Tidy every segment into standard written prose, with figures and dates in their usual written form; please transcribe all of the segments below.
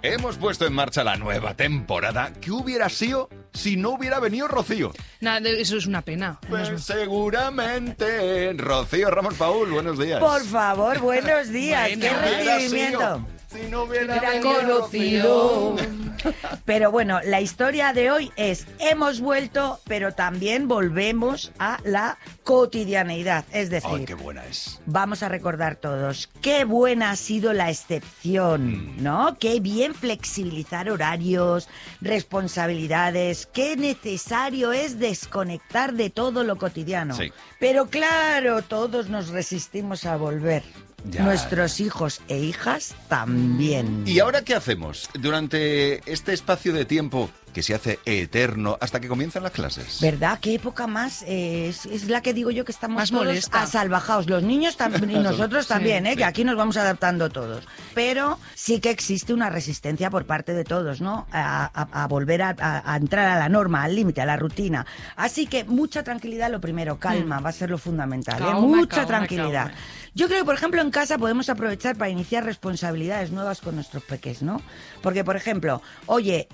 hemos puesto en marcha la nueva temporada. ¿Qué hubiera sido si no hubiera venido Rocío? Nada, eso es una pena. Pues seguramente. Rocío Ramos Paul, buenos días. Por favor, buenos días. Bueno, ¡Qué hubiera recibimiento! Si no hubiera Era venido conocido. Pero bueno, la historia de hoy es, hemos vuelto, pero también volvemos a la cotidianeidad. Es decir, ¡Ay, qué buena es! vamos a recordar todos, qué buena ha sido la excepción, ¿no? Qué bien flexibilizar horarios, responsabilidades, qué necesario es desconectar de todo lo cotidiano. Sí. Pero claro, todos nos resistimos a volver. Ya. Nuestros hijos e hijas también. ¿Y ahora qué hacemos durante este espacio de tiempo que se hace eterno hasta que comienzan las clases? ¿Verdad? ¿Qué época más? Es la que digo yo que estamos Más todos molesta. asalvajados. Los niños también y nosotros también, sí. que aquí nos vamos adaptando todos. Pero sí que existe una resistencia por parte de todos, ¿no? A volver a entrar a la norma, al límite, a la rutina. Así que mucha tranquilidad, lo primero, calma, va a ser lo fundamental. Calma, Mucha calma, tranquilidad. calma. Yo creo que, por ejemplo, en casa podemos aprovechar para iniciar responsabilidades nuevas con nuestros peques, ¿no? Porque, por ejemplo, oye,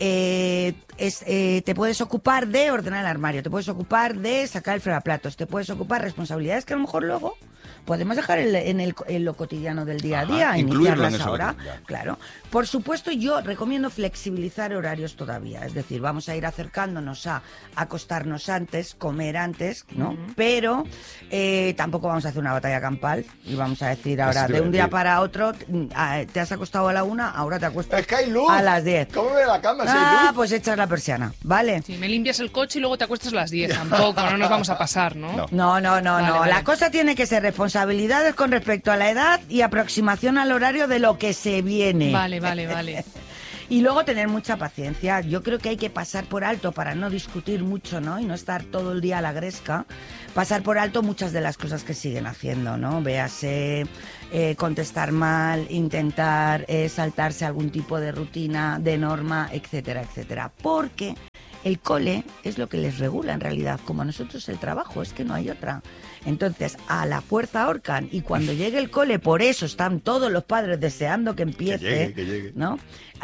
te puedes ocupar de ordenar el armario, te puedes ocupar de sacar el fregaplatos, te puedes ocupar responsabilidades que a lo mejor luego podemos dejar en lo cotidiano del día a día, Ajá, incluirlo en iniciarlas eso, ahora. ya. Claro. Por supuesto, yo recomiendo flexibilizar horarios todavía. Es decir, vamos a ir acercándonos a acostarnos antes, comer antes, ¿no? Pero tampoco vamos a hacer una batalla campal y vamos a decir ahora, Eso te de iba a un día decir. para otro, te has acostado a la 1, ahora te acuestas ¡Es que hay luz! a las 10. ¿Cómo ve la cama si hay luz? Pues echas la persiana, ¿vale? Sí, me limpias el coche y luego te acuestas a las 10. Tampoco, no nos vamos a pasar, ¿no? No. No. Vale. La cosa tiene que ser responsabilidades con respecto a la edad y aproximación al horario de lo que se viene. Vale. Y luego tener mucha paciencia. Yo creo que hay que pasar por alto para no discutir mucho, ¿no? Y no estar todo el día a la gresca. Pasar por alto muchas de las cosas que siguen haciendo, ¿no? Véase contestar mal, intentar saltarse algún tipo de rutina, de norma, etcétera, etcétera. Porque el cole es lo que les regula en realidad, como a nosotros el trabajo, es que no hay otra. Entonces, a la fuerza ahorcan y cuando llegue el cole, por eso están todos los padres deseando que empiece, Que llegue. ¿no?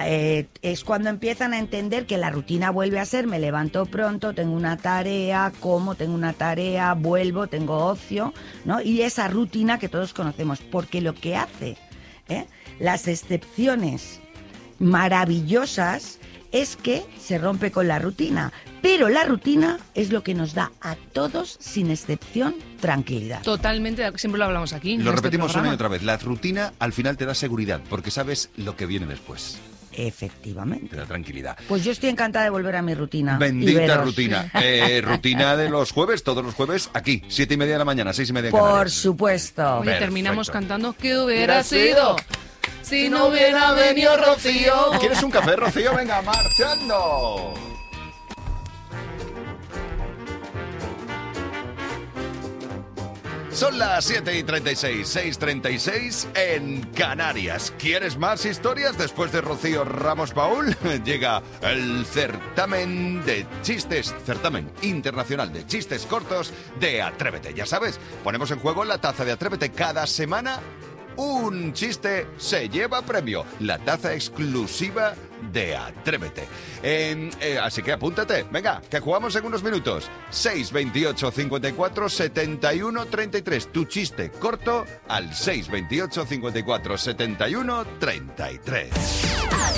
Es cuando empiezan a entender que la rutina vuelve a ser, me levanto pronto, tengo una tarea, como, tengo una tarea, vuelvo, tengo ocio, ¿no? Y esa rutina que todos conocemos, porque lo que hace las excepciones maravillosas es que se rompe con la rutina, pero la rutina es lo que nos da a todos, sin excepción, tranquilidad. Totalmente, siempre lo hablamos aquí. en Lo este repetimos una y programa. otra vez. La rutina al final te da seguridad porque sabes lo que viene después. Efectivamente. Te da tranquilidad. Pues yo estoy encantada de volver a mi rutina. y Bendita veros. rutina. Rutina de los jueves, todos los jueves, aquí, 7:30 de la mañana, 6:30 en Por Canarias. supuesto. Oye, Perfecto. terminamos cantando ¿qué hubiera Hubiera sido sido si no hubiera venido Rocío? ¿Quieres un café, Rocío? Venga, marchando. Son las 7:36, 6:36 en Canarias. ¿Quieres más historias? Después de Rocío Ramos Paul, llega el certamen de chistes, certamen internacional de chistes cortos de Atrévete. Ya sabes, ponemos en juego la taza de Atrévete cada semana. Un chiste se lleva premio, la taza exclusiva de Atrévete. Así que apúntate, venga, que jugamos en unos minutos. 628 54 71 33. Tu chiste corto al 628 54 71 33.